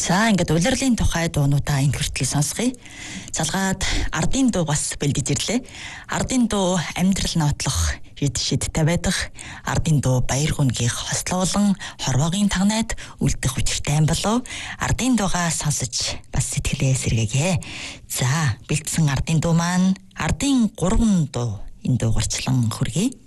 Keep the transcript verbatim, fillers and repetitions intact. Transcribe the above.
За ингээд улирлын тухай дуунуудаа энэ хүртэл сонсгоё. Залгаад ардын дуу бас бэлдэж ирлээ. Ардын дуу амьдрал нотлох шид шидтэй байдаг. Ардын дуу баяр гүнгийн хослуулан хорвоогийн тагнайд үлдэх учиртай юм болов. Ардын дуугаа сонсож бас сэтгэлээ сэргээе. За бэлдсэн ардын дуу маань ардын гурван дуу энэ дуугарчлан хүргэе.